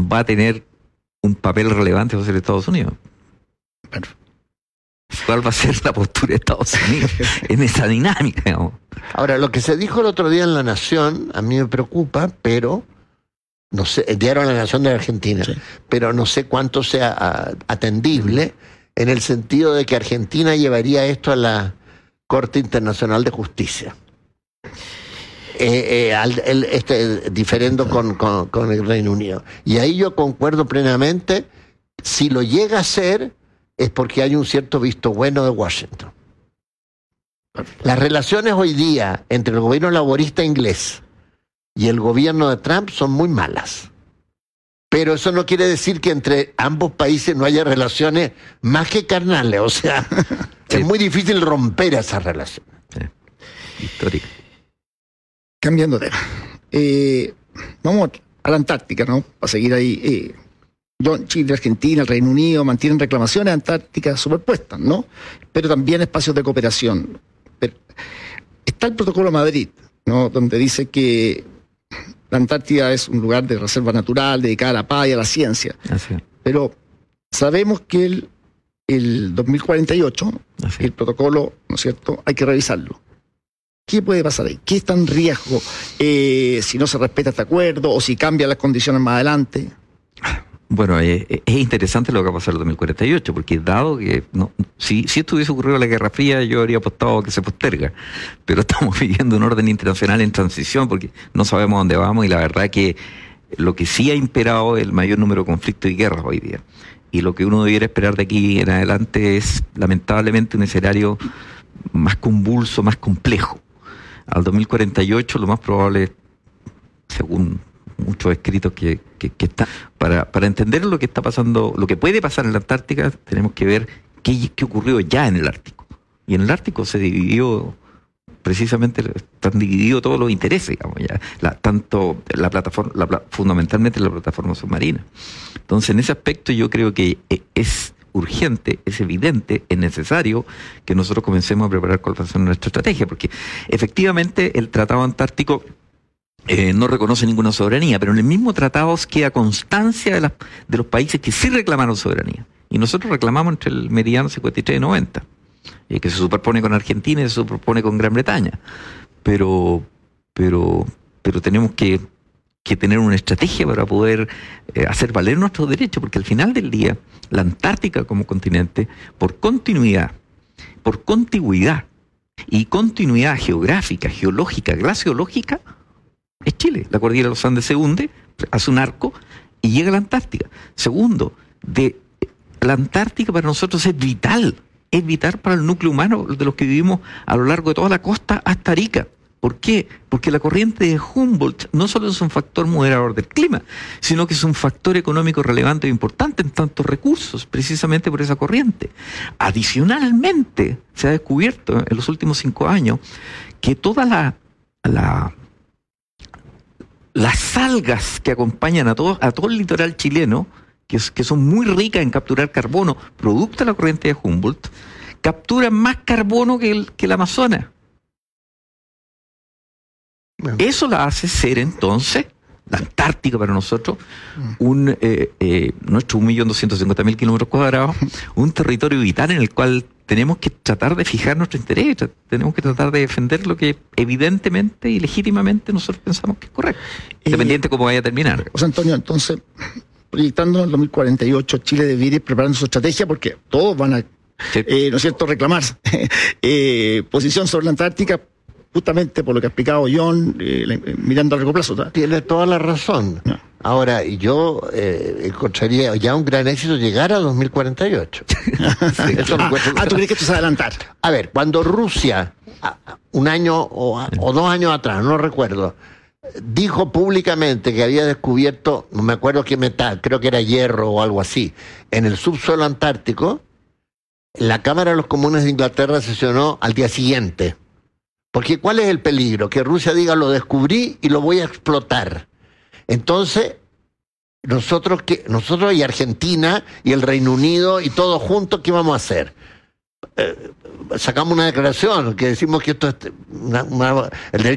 va a tener un papel relevante va a ser Estados Unidos. Bueno. ¿Cuál va a ser la postura de Estados Unidos en esa dinámica, digamos? Ahora, lo que se dijo el otro día en La Nación, a mí me preocupa, pero no sé, el diario La Nación de Argentina, sí, pero no sé cuánto sea atendible, en el sentido de que Argentina llevaría esto a la Corte Internacional de Justicia. Diferendo con el Reino Unido. Y ahí yo concuerdo plenamente, si lo llega a hacer, es porque hay un cierto visto bueno de Washington. Las relaciones hoy día entre el gobierno laborista inglés y el gobierno de Trump son muy malas. Pero eso no quiere decir que entre ambos países no haya relaciones más que carnales. O sea, sí, es muy difícil romper esas relaciones. Sí. Histórica. Cambiando de tema. Vamos a la Antártica, ¿no? Para seguir ahí. Chile, Argentina, el Reino Unido mantienen reclamaciones antárticas superpuestas, ¿no? Pero también espacios de cooperación. Pero está el Protocolo de Madrid, ¿no? Donde dice que la Antártida es un lugar de reserva natural dedicada a la paz y a la ciencia. Así. Pero sabemos que el 2048, así, el protocolo, ¿no es cierto?, hay que revisarlo. ¿Qué puede pasar ahí? ¿Qué está en riesgo si no se respeta este acuerdo o si cambian las condiciones más adelante? Bueno, es interesante lo que va a pasar en el 2048, porque dado que si esto hubiese ocurrido en la Guerra Fría, yo habría apostado que se posterga, pero estamos viviendo un orden internacional en transición, porque no sabemos dónde vamos, y la verdad que lo que sí ha imperado es el mayor número de conflictos y guerras hoy día, y lo que uno debiera esperar de aquí en adelante es, lamentablemente, un escenario más convulso, más complejo. Al 2048 lo más probable, según muchos escritos que están, para entender lo que está pasando, lo que puede pasar en la Antártica, tenemos que ver qué ocurrió ya en el Ártico. Y en el Ártico se dividió, precisamente, están divididos todos los intereses, digamos, ya, tanto la plataforma, fundamentalmente la plataforma submarina. Entonces, en ese aspecto yo creo que es urgente, es evidente, es necesario que nosotros comencemos a preparar cuál va a ser nuestra estrategia, porque efectivamente el Tratado Antártico no reconoce ninguna soberanía, pero en el mismo tratado queda constancia de los países que sí reclamaron soberanía. Y nosotros reclamamos entre el meridiano 53 y 90, que se superpone con Argentina y se superpone con Gran Bretaña. Pero tenemos que tener una estrategia para poder hacer valer nuestros derechos, porque al final del día, la Antártica como continente, por continuidad, por contigüidad y continuidad geográfica, geológica, glaciológica, es Chile. La cordillera de los Andes se hunde, hace un arco y llega a la Antártica. Segundo, la Antártica para nosotros es vital para el núcleo humano de los que vivimos a lo largo de toda la costa hasta Arica. ¿Por qué? Porque la corriente de Humboldt no solo es un factor moderador del clima, sino que es un factor económico relevante e importante en tantos recursos, precisamente por esa corriente. Adicionalmente, se ha descubierto en los últimos 5 años que todas las algas que acompañan a todo el litoral chileno, que son muy ricas en capturar carbono, producto de la corriente de Humboldt, capturan más carbono que el Amazonas. Bueno. Eso la hace ser entonces, la Antártica para nosotros, nuestro 1.250.000 kilómetros cuadrados, un territorio vital en el cual tenemos que tratar de fijar nuestro interés, tenemos que tratar de defender lo que evidentemente y legítimamente nosotros pensamos que es correcto, independiente de cómo vaya a terminar. José Antonio, entonces, proyectándonos en 2048, Chile debería ir preparando su estrategia porque todos van a, sí, ¿no es cierto?, reclamar posición sobre la Antártica, justamente por lo que ha explicado John, mirando a largo plazo. ¿Tá? Tiene toda la razón. No. Ahora, yo encontraría ya un gran éxito llegar a 2048. Sí. ¿Tú crees que esto se va a adelantar? A ver, cuando Rusia, un año o 2 años atrás, no recuerdo, dijo públicamente que había descubierto, no me acuerdo qué metal, creo que era hierro o algo así, en el subsuelo antártico, la Cámara de los Comunes de Inglaterra sesionó al día siguiente. Porque ¿cuál es el peligro? Que Rusia diga, lo descubrí y lo voy a explotar. Entonces, nosotros y Argentina y el Reino Unido y todos juntos, ¿qué vamos a hacer? Sacamos una declaración que decimos que esto es el derecho